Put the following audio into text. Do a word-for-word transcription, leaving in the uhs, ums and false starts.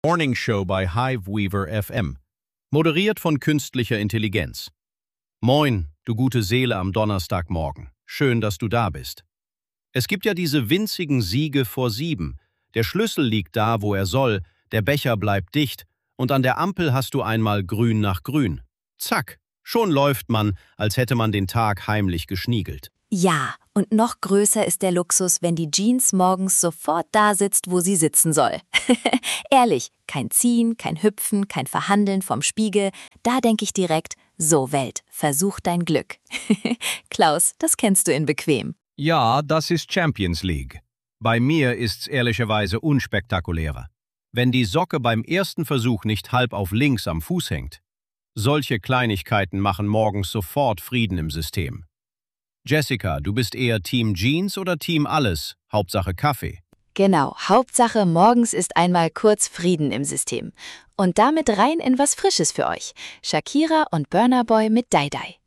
Morning Show bei Hiveweaver F M. Moderiert von künstlicher Intelligenz. Moin, du gute Seele am Donnerstagmorgen. Schön, dass du da bist. Es gibt ja diese winzigen Siege vor sieben. Der Schlüssel liegt da, wo er soll, der Becher bleibt dicht und an der Ampel hast du einmal grün nach grün. Zack, schon läuft man, als hätte man den Tag heimlich geschniegelt. Ja, und noch größer ist der Luxus, wenn die Jeans morgens sofort da sitzt, wo sie sitzen soll. Ehrlich, kein Ziehen, kein Hüpfen, kein Verhandeln vom Spiegel. Da denke ich direkt, so Welt, versuch dein Glück. Klaus, das kennst du in bequem. Ja, das ist Champions League. Bei mir ist's ehrlicherweise unspektakulärer. Wenn die Socke beim ersten Versuch nicht halb auf links am Fuß hängt. Solche Kleinigkeiten machen morgens sofort Frieden im System. Jessica, du bist eher Team Jeans oder Team Alles? Hauptsache Kaffee. Genau, Hauptsache morgens ist einmal kurz Frieden im System. Und damit rein in was Frisches für euch. Shakira und Burna Boy mit Dai Dai.